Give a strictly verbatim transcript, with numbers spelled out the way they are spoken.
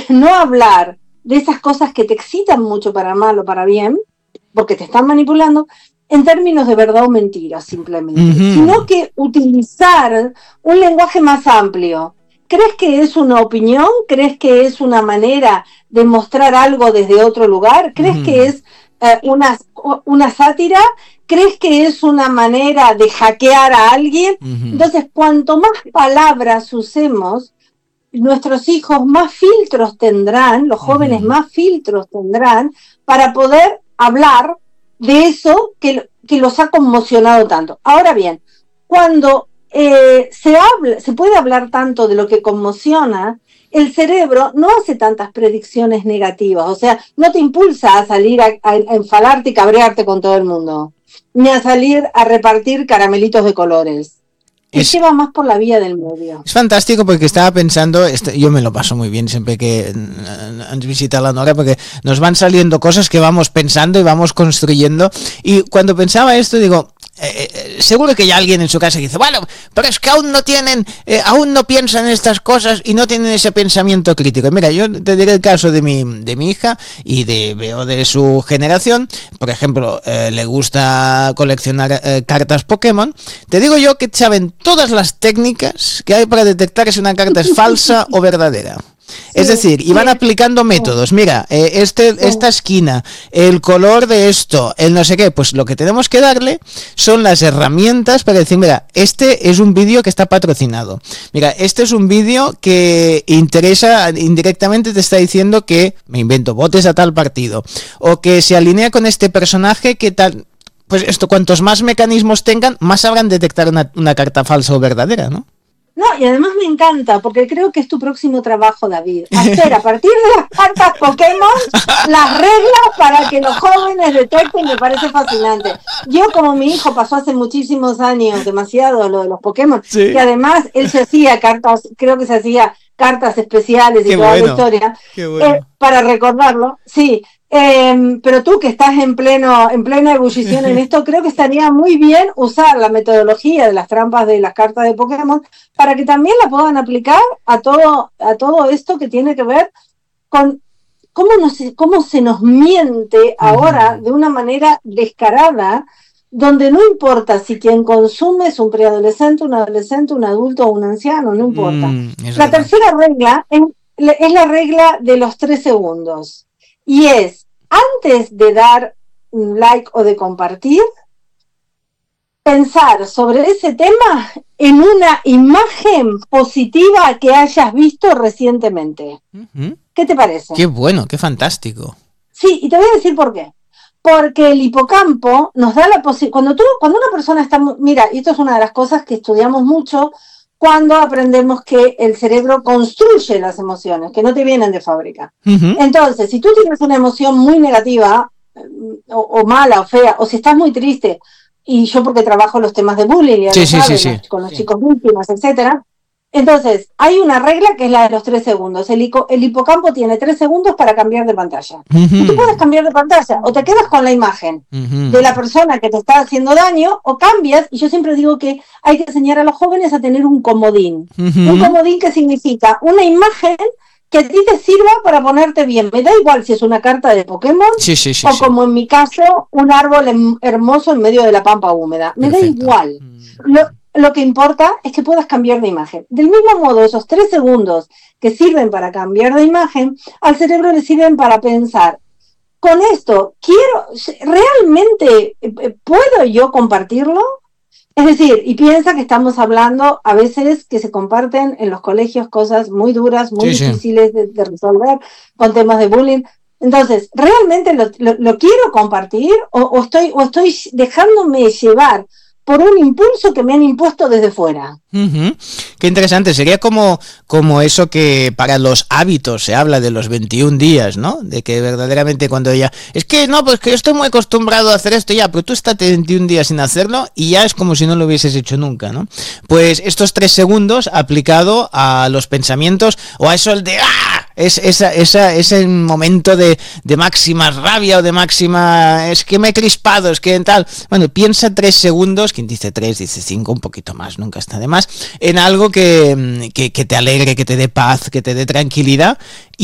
es no hablar de esas cosas que te excitan mucho para mal o para bien, porque te están manipulando, en términos de verdad o mentira, simplemente, uh-huh. sino que utilizar un lenguaje más amplio. ¿Crees que es una opinión? ¿Crees que es una manera de mostrar algo desde otro lugar? ¿Crees uh-huh. que es eh, una, una sátira? ¿Crees que es una manera de hackear a alguien? Uh-huh. Entonces, cuanto más palabras usemos, nuestros hijos más filtros tendrán, los jóvenes uh-huh. más filtros tendrán para poder hablar de eso que, que los ha conmocionado tanto. Ahora bien, cuando eh, se habla, se puede hablar tanto de lo que conmociona, el cerebro no hace tantas predicciones negativas, o sea, no te impulsa a salir a, a, a enfadarte y cabrearte con todo el mundo, ni a salir a repartir caramelitos de colores. Es, lleva más por la vía del medio. Es fantástico porque estaba pensando, este, yo me lo paso muy bien siempre que nos visita la Nora, porque nos van saliendo cosas que vamos pensando y vamos construyendo, y cuando pensaba esto digo, eh, eh, seguro que hay alguien en su casa que dice, bueno, pero es que aún no tienen, eh, aún no piensan estas cosas y no tienen ese pensamiento crítico. Mira, yo te diré el caso de mi, de mi hija y de, veo de su generación, por ejemplo, eh, le gusta coleccionar eh, cartas Pokémon. Te digo yo que saben todas las técnicas que hay para detectar si una carta es falsa o verdadera. Sí, es decir, y van aplicando métodos. Mira, eh, este, esta esquina, el color de esto, el no sé qué. Pues lo que tenemos que darle son las herramientas para decir, mira, este es un vídeo que está patrocinado. Mira, este es un vídeo que interesa, indirectamente te está diciendo que, me invento, votes a tal partido. O que se alinea con este personaje que tal. Pues esto, cuantos más mecanismos tengan, más sabrán detectar una, una carta falsa o verdadera, ¿no? No, y además me encanta, porque creo que es tu próximo trabajo, David. Hacer a partir de las cartas Pokémon las reglas para que los jóvenes detecten, me parece fascinante. Yo, como mi hijo pasó hace muchísimos años, demasiado, lo de los Pokémon, sí. y además él se hacía cartas, creo que se hacía cartas especiales y Qué toda bueno. la historia, Qué bueno. eh, para recordarlo, sí. Eh, pero tú que estás en pleno en plena ebullición en esto, creo que estaría muy bien usar la metodología de las trampas de las cartas de Pokémon para que también la puedan aplicar a todo a todo esto que tiene que ver con cómo, nos, cómo se nos miente ahora de una manera descarada, donde no importa si quien consume es un preadolescente, un adolescente, un adulto o un anciano, no importa. Mm, la verdad. Tercera regla es, es la regla de los tres segundos. Y es, antes de dar un like o de compartir, pensar sobre ese tema en una imagen positiva que hayas visto recientemente. Uh-huh. ¿Qué te parece? Qué bueno, qué fantástico. Sí, y te voy a decir por qué. Porque el hipocampo nos da la posibilidad, cuando tú, cuando una persona está, mira, y esto es una de las cosas que estudiamos mucho, cuando aprendemos que el cerebro construye las emociones, que no te vienen de fábrica. Uh-huh. Entonces, si tú tienes una emoción muy negativa, o, o mala, o fea, o si estás muy triste, y yo porque trabajo los temas de bullying, ya sí, lo sí, saben, sí, sí. con los sí. chicos víctimas, etcétera. Entonces, hay una regla que es la de los tres segundos. El, hipo, el hipocampo tiene tres segundos para cambiar de pantalla. Uh-huh. Y tú puedes cambiar de pantalla, o te quedas con la imagen uh-huh. de la persona que te está haciendo daño, o cambias, y yo siempre digo que hay que enseñar a los jóvenes a tener un comodín. Uh-huh. Un comodín que significa una imagen que a ti te sirva para ponerte bien. Me da igual si es una carta de Pokémon, sí, sí, sí, o sí. como en mi caso, un árbol em- hermoso en medio de la pampa húmeda. Me Perfecto. da igual. Uh-huh. Lo, Lo que importa es que puedas cambiar de imagen. Del mismo modo, esos tres segundos que sirven para cambiar de imagen, al cerebro le sirven para pensar, con esto, quiero, ¿realmente puedo yo compartirlo? Es decir, y piensa que estamos hablando a veces que se comparten en los colegios cosas muy duras, muy sí, difíciles sí. de, de resolver, con temas de bullying. Entonces, ¿realmente lo, lo, lo quiero compartir o, o, estoy, o estoy dejándome llevar por un impulso que me han impuesto desde fuera? Uh-huh. Qué interesante, sería como, como eso que para los hábitos se habla de los veintiún días, ¿no? De que verdaderamente cuando ya, es que no, pues que yo estoy muy acostumbrado a hacer esto ya, pero tú estás veintiún días sin hacerlo y ya es como si no lo hubieses hecho nunca, ¿no? Pues estos tres segundos aplicado a los pensamientos o a eso el de ¡ah! Es esa, esa, ese momento de, de máxima rabia o de máxima, es que me he crispado, es que tal, bueno, piensa tres segundos, quien dice tres dice cinco, un poquito más, nunca está de más, en algo que, que, que te alegre, que te dé paz, que te dé tranquilidad.